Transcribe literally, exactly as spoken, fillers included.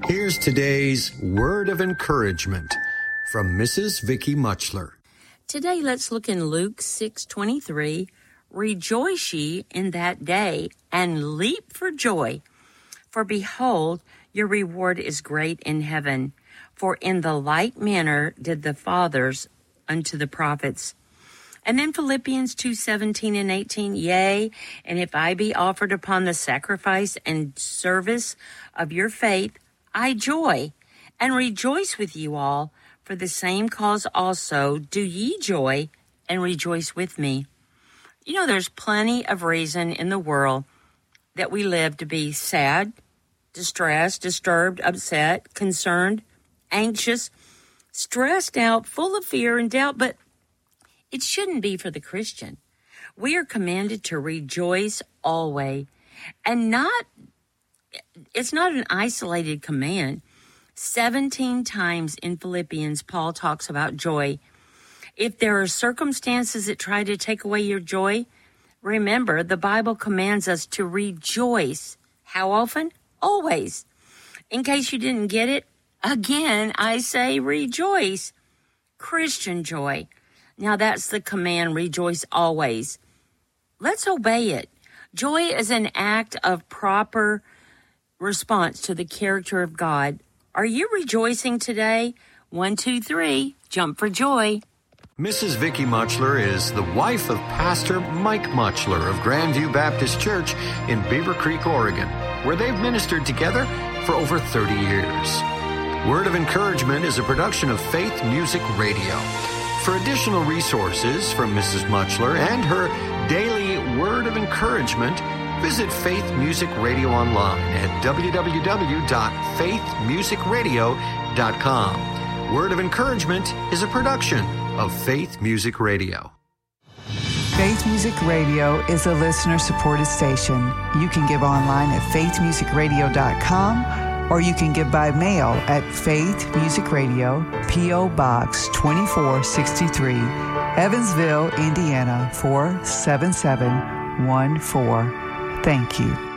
Here's today's word of encouragement from Missus Vicky Muchler. Today, let's look in Luke six twenty-three. Rejoice ye in that day, and leap for joy. For behold, your reward is great in heaven. For in the like manner did the fathers unto the prophets. And then Philippians two seventeen and eighteen, Yea, and if I be offered upon the sacrifice and service of your faith, I joy, and rejoice with you all. For the same cause also do ye joy, and rejoice with me. You know, there's plenty of reason in the world that we live to be sad, distressed, disturbed, upset, concerned, anxious, stressed out, full of fear and doubt, but it shouldn't be for the Christian. We are commanded to rejoice always, and not, it's not an isolated command. seventeen times in Philippians, Paul talks about joy. If there are circumstances that try to take away your joy, remember the Bible commands us to rejoice. How often? Always. In case you didn't get it, again, I say rejoice. Christian joy. Now that's the command, rejoice always. Let's obey it. Joy is an act of proper response to the character of God. Are you rejoicing today? One, two, three, jump for joy. Missus Vicky Muchler is the wife of Pastor Mike Muchler of Grandview Baptist Church in Beaver Creek, Oregon, where they've ministered together for over thirty years. Word of Encouragement is a production of Faith Music Radio. For additional resources from Missus Muchler and her daily Word of Encouragement, visit Faith Music Radio online at w w w dot faith music radio dot com. Word of Encouragement is a production of Faith Music Radio. Faith Music Radio is a listener-supported station. You can give online at faith music radio dot com, or you can give by mail at Faith Music Radio, P O. Box twenty-four sixty-three, Evansville, Indiana four seven seven one four. Thank you.